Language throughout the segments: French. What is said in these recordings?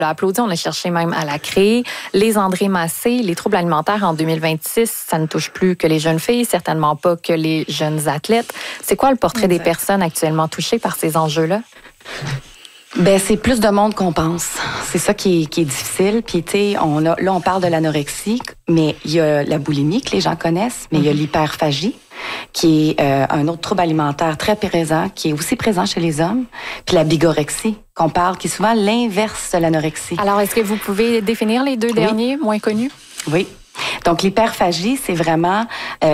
l'a applaudi, on a cherché même à la créer. Les André Massé, les troubles alimentaires en 2026, ça ne touche plus que les jeunes filles, certainement pas que les jeunes athlètes. C'est quoi le portrait des personnes actuellement touchées par ces enjeux-là? Ben c'est plus de monde qu'on pense. C'est ça qui est difficile. Puis tu sais, là on parle de l'anorexie, mais il y a la boulimie que les gens connaissent, mais il y a l'hyperphagie qui est un autre trouble alimentaire très présent, qui est aussi présent chez les hommes, puis la bigorexie qu'on parle, qui est souvent l'inverse de l'anorexie. Alors, est-ce que vous pouvez définir les deux derniers, moins connus? Oui. Donc, l'hyperphagie, c'est vraiment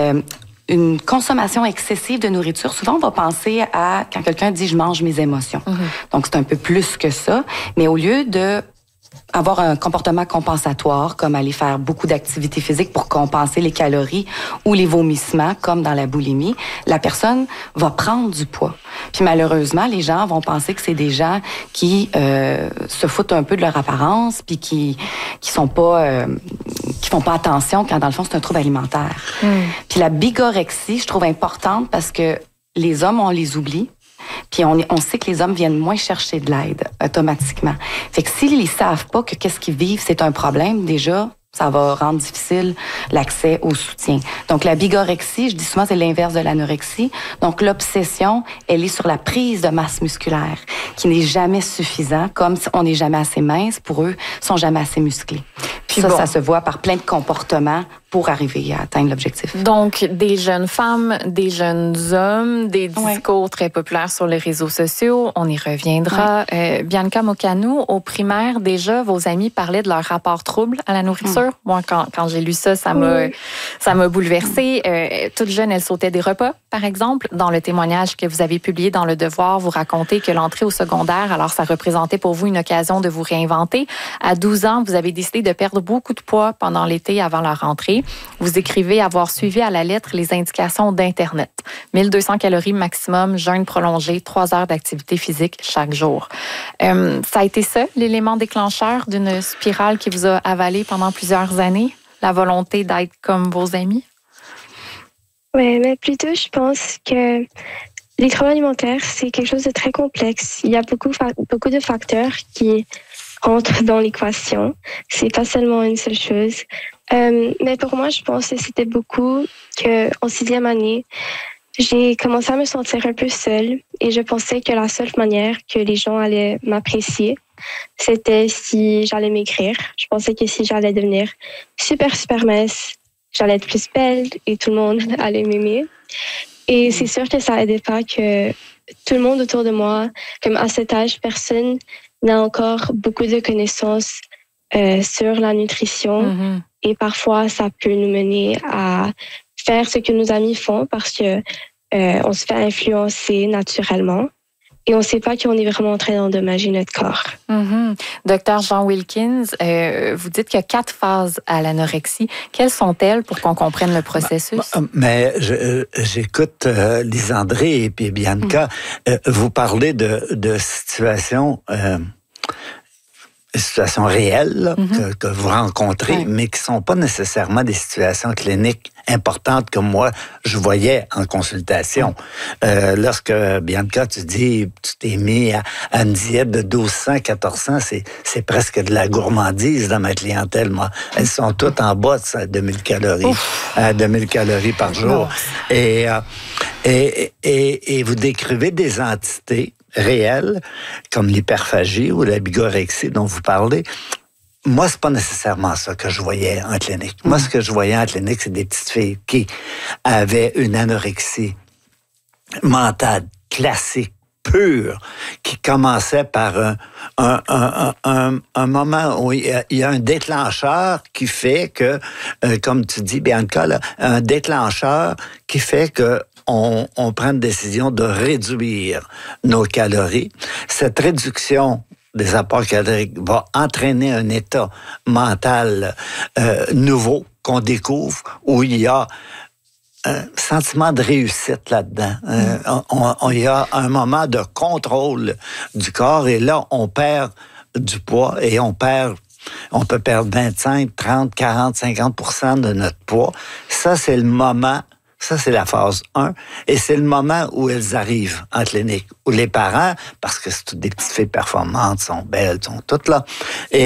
une consommation excessive de nourriture. Souvent, on va penser à quand quelqu'un dit « je mange mes émotions ». Donc, c'est un peu plus que ça. Mais au lieu de avoir un comportement compensatoire, comme aller faire beaucoup d'activités physiques pour compenser les calories ou les vomissements, comme dans la boulimie, la personne va prendre du poids. Puis malheureusement, les gens vont penser que c'est des gens qui se foutent un peu de leur apparence, puis qui font pas attention quand dans le fond c'est un trouble alimentaire. Puis la bigorexie, je trouve importante parce que les hommes, on les oublie. Puis on sait que les hommes viennent moins chercher de l'aide automatiquement. Fait que s'ils ne savent pas que qu'est-ce qu'ils vivent, c'est un problème, déjà, ça va rendre difficile l'accès au soutien. Donc, la bigorexie, je dis souvent, c'est l'inverse de l'anorexie. Donc, l'obsession, elle est sur la prise de masse musculaire, qui n'est jamais suffisant, comme si on n'est jamais assez mince, pour eux, ils sont jamais assez musclés. Puis ça se voit par plein de comportements pour arriver à atteindre l'objectif. Donc, des jeunes femmes, des jeunes hommes, des discours très populaires sur les réseaux sociaux, on y reviendra. Bianca Mocanu, au primaire, déjà, vos amis parlaient de leur rapport trouble à la nourriture. Moi, quand j'ai lu ça, ça m'a bouleversée. Toute jeune, elle sautait des repas, par exemple. Dans le témoignage que vous avez publié dans Le Devoir, vous racontez que l'entrée au secondaire, alors ça représentait pour vous une occasion de vous réinventer. À 12 ans, vous avez décidé de perdre beaucoup de poids pendant l'été avant la rentrée. Vous écrivez avoir suivi à la lettre les indications d'Internet. 1200 calories maximum, jeûne prolongé, 3 heures d'activité physique chaque jour. Ça a été ça, l'élément déclencheur d'une spirale qui vous a avalé pendant plusieurs années? La volonté d'être comme vos amis? Oui, mais plutôt, je pense que les troubles alimentaires, c'est quelque chose de très complexe. Il y a beaucoup de facteurs qui rentrent dans l'équation. C'est pas seulement une seule chose. Mais pour moi, je pense que c'était beaucoup qu'en 6e année, j'ai commencé à me sentir un peu seule et je pensais que la seule manière que les gens allaient m'apprécier, c'était si j'allais maigrir. Je pensais que si j'allais devenir super mince, j'allais être plus belle et tout le monde allait m'aimer. Et c'est sûr que ça aidait pas que tout le monde autour de moi, comme à cet âge, personne n'a encore beaucoup de connaissances sur la nutrition. Et parfois, ça peut nous mener à faire ce que nos amis font parce que on se fait influencer naturellement et on ne sait pas qu'on est vraiment en train d'endommager notre corps. Docteur Jean Wilkins, vous dites qu'il y a 4 phases à l'anorexie. Quelles sont-elles pour qu'on comprenne le processus? Mais j'écoute Lisandré et puis Bianca. Vous parlez de situations... des situations réelles que vous rencontrez, mais qui ne sont pas nécessairement des situations cliniques importantes comme moi, je voyais en consultation. Lorsque, Bianca, tu dis tu t'es mis à une diète de 1200, 1400, c'est presque de la gourmandise dans ma clientèle, moi. Elles sont toutes en bas de 2000 calories, 2000 calories par jour. Et vous décrivez des entités réelles, comme l'hyperphagie ou la bigorexie dont vous parlez. Moi, c'est pas nécessairement ça que je voyais en clinique. Moi, ce que je voyais en clinique, c'est des petites filles qui avaient une anorexie mentale classique, pure, qui commençait par un moment où il y a un déclencheur qui fait que, comme tu dis, Bianca, là, un déclencheur qui fait que on prend une décision de réduire nos calories. Cette réduction des apports caloriques va entraîner un état mental nouveau qu'on découvre, où il y a un sentiment de réussite là-dedans. Il y a un moment de contrôle du corps et là, on perd du poids et on peut perdre 25, 30, 40, 50% de notre poids. Ça, c'est le moment. Ça, c'est la phase 1. Et c'est le moment où elles arrivent en clinique, où les parents, parce que c'est toutes des petites filles performantes, sont belles, sont toutes là, et